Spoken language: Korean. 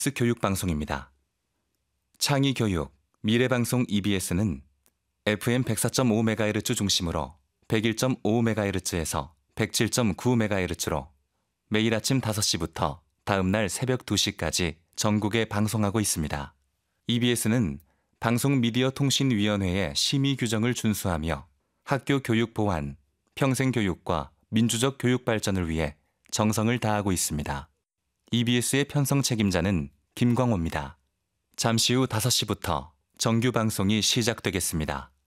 교육방송입니다. 창의교육, 미래방송 EBS는 FM 104.5MHz 중심으로 101.5MHz에서 107.9MHz로 매일 아침 5시부터 다음날 새벽 2시까지 전국에 방송하고 있습니다. EBS는 방송미디어통신위원회의 심의 규정을 준수하며 학교 교육 보완, 평생교육과 민주적 교육 발전을 위해 정성을 다하고 있습니다. EBS의 편성 책임자는 김광호입니다. 잠시 후 5시부터 정규 방송이 시작되겠습니다.